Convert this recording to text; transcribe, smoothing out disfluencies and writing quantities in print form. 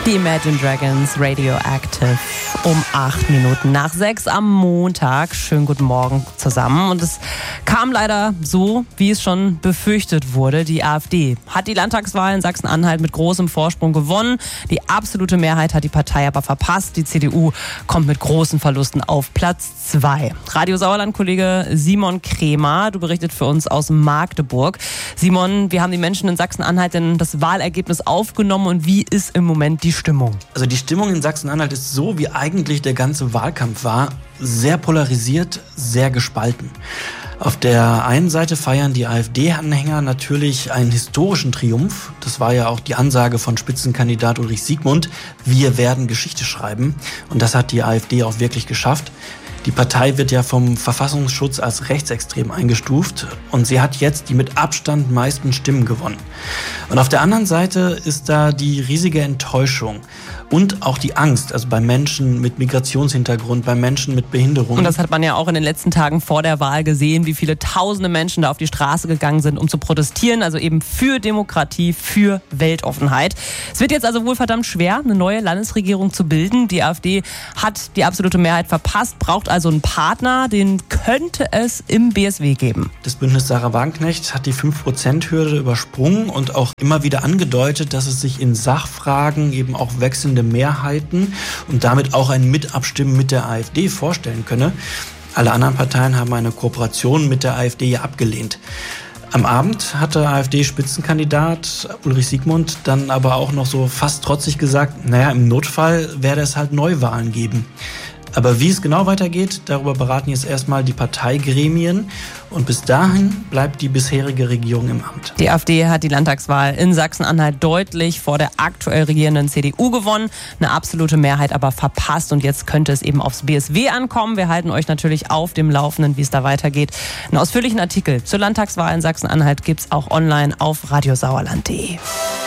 Die Imagine Dragons Radioactive um 8 Minuten nach 6 am Montag. Schönen guten Morgen zusammen. Und es kam leider so, wie es schon befürchtet wurde. Die AfD hat die Landtagswahl in Sachsen-Anhalt mit großem Vorsprung gewonnen. Die absolute Mehrheit hat die Partei aber verpasst. Die CDU kommt mit großen Verlusten auf Platz 2. Radio Sauerland-Kollege Simon Kremer, du berichtet für uns aus Magdeburg. Simon, wie haben die Menschen in Sachsen-Anhalt denn das Wahlergebnis aufgenommen und wie ist im Moment die Stimmung? Also die Stimmung in Sachsen-Anhalt ist so, wie eigentlich der ganze Wahlkampf war, sehr polarisiert, sehr gespalten. Auf der einen Seite feiern die AfD-Anhänger natürlich einen historischen Triumph. Das war ja auch die Ansage von Spitzenkandidat Ulrich Siegmund. Wir werden Geschichte schreiben. Und das hat die AfD auch wirklich geschafft. Die Partei wird ja vom Verfassungsschutz als rechtsextrem eingestuft und sie hat jetzt die mit Abstand meisten Stimmen gewonnen. Und auf der anderen Seite ist da die riesige Enttäuschung und auch die Angst, also bei Menschen mit Migrationshintergrund, bei Menschen mit Behinderung. Und das hat man ja auch in den letzten Tagen vor der Wahl gesehen, wie viele tausende Menschen da auf die Straße gegangen sind, um zu protestieren, also eben für Demokratie, für Weltoffenheit. Es wird jetzt also wohl verdammt schwer, eine neue Landesregierung zu bilden. Die AfD hat die absolute Mehrheit verpasst, braucht also einen Partner, den könnte es im BSW geben. Das Bündnis Sarah Wagenknecht hat die 5%-Hürde übersprungen und auch immer wieder angedeutet, dass es sich in Sachfragen eben auch wechselnde Mehrheiten und damit auch ein Mitabstimmen mit der AfD vorstellen könne. Alle anderen Parteien haben eine Kooperation mit der AfD ja abgelehnt. Am Abend hatte AfD-Spitzenkandidat Ulrich Siegmund dann aber auch noch so fast trotzig gesagt, naja, im Notfall werde es halt Neuwahlen geben. Aber wie es genau weitergeht, darüber beraten jetzt erstmal die Parteigremien. Und bis dahin bleibt die bisherige Regierung im Amt. Die AfD hat die Landtagswahl in Sachsen-Anhalt deutlich vor der aktuell regierenden CDU gewonnen. Eine absolute Mehrheit aber verpasst. Und jetzt könnte es eben aufs BSW ankommen. Wir halten euch natürlich auf dem Laufenden, wie es da weitergeht. Einen ausführlichen Artikel zur Landtagswahl in Sachsen-Anhalt gibt's auch online auf radiosauerland.de.